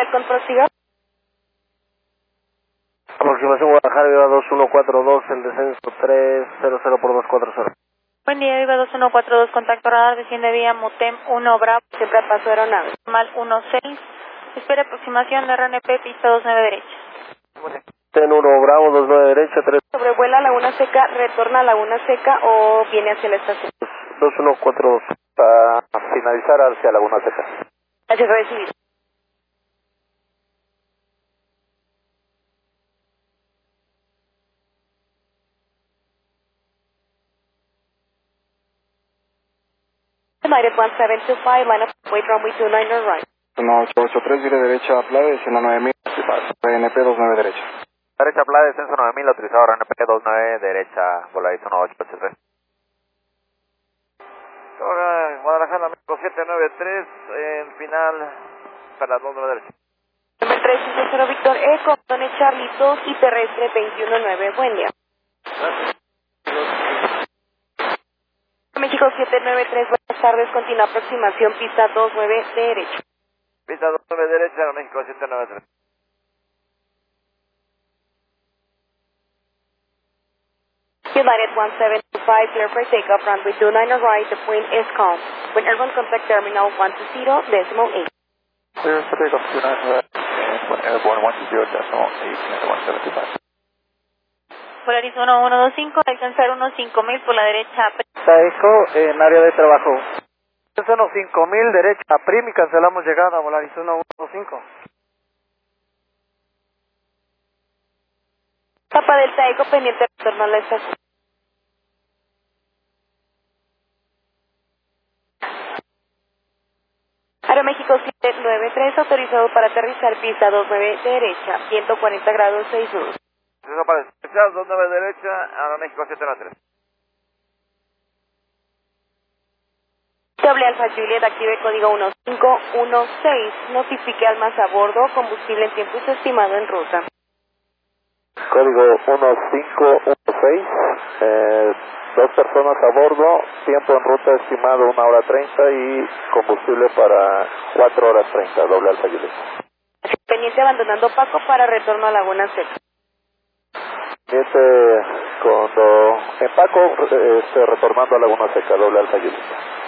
con prostigar. Aproximación Guadalajara, Viva 2142, el descenso 300 por 240. Buen día, Viva 2142, contacto radar, desciende vía Motem 1 Bravo, siempre a paso aeronave. Mal 16, espera aproximación de RNP, pista 29 derecha. Ten 1 Bravo, 29 derecha, 3. Sobrevuela Laguna Seca, retorna a Laguna Seca o viene hacia la estación. 2142. Para finalizar hacia Laguna Seca. Gracias, recibido. United 1725, line up, wait runway 29 right. 1883, vire derecha, Playa, desciendo 9000, RNP 29 derecha. Derecha Playa, descenso 9000, autorizado RNP 29, derecha, voladito 1883. Guadalajara, México 793, en final, para 29 derecha. Número 350 Víctor Eco, Tone Charlie 2 y terrestre 219, buen día. México 793, buenas tardes, continúa aproximación, pista 29 derecha. Pista 29 derecha, México 793. United 1725, clear for takeoff, runway 29 right, the wind is calm. When airborne contact terminal 120.8. Clear for takeoff, 29 right, and airborne 120.8, 175. Polaris 1125, alcanzar unos 5000 por la derecha. Taeco en área de trabajo. Son 5000 derecha Prim y cancelamos llegada, Volaris 115. Papa del Taeco pendiente de retorno a la estación. Aeroméxico 793, autorizado para aterrizar pista 29 derecha, 140 grados 6 nudos. Eso para derecha, 29 derecha, ahora México 793. Doble Alfa Juliet, active código 1516, notifique almas a bordo, combustible en tiempo estimado en ruta. Código 1516, 2 personas a bordo, tiempo en ruta estimado 1 hora 30 y combustible para 4 horas 30, doble Alfa Juliet. Pendiente abandonando Paco para retorno a Laguna Seca. Cuando en Paco, retornando a Laguna Seca, doble Alfa Juliet.